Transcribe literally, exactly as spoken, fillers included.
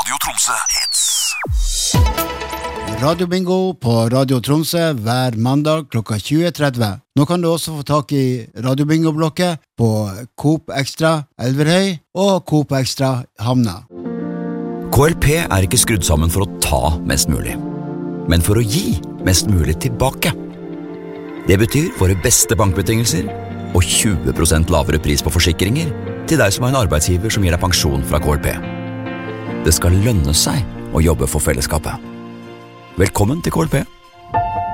Radio Tromsø Hits. Radio Bingo på Radio Tromsø hver mandag klokka tjue tretti. Nå kan du også få tak i Radio Bingo-blokket på Coop Extra Elverhøy og Coop Extra Hamna. K L P er ikke skrudd sammen for å ta mest mulig, men for å gi mest mulig tilbake. Det betyr våre beste bankbetingelser og tjue prosent lavere pris på forsikringer til deg som er en arbeidsgiver som gir deg pensjon fra K L P. Det skal lønne seg å jobbe for fellesskapet. Velkommen til K L P.